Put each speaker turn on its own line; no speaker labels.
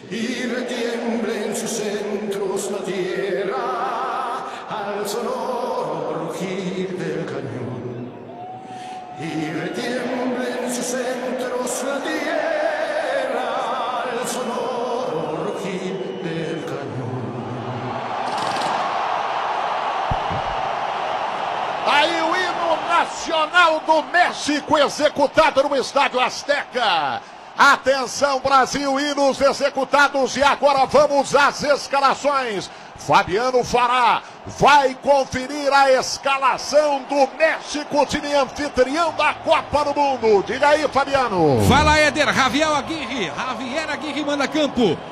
y retiembla en sus centros la tierra al sonoro rugir del cañón. Y retiembla en sus centros la tierra al sonoro rugir del cañón.
Aí o hino nacional do México executado no Estádio Azteca. Atenção, Brasil, hinos executados e agora vamos às escalações. Fabiano Fará vai conferir a escalação do México, time anfitrião da Copa do Mundo. Diga aí, Fabiano.
Fala, Éder. Javier Aguirre manda campo.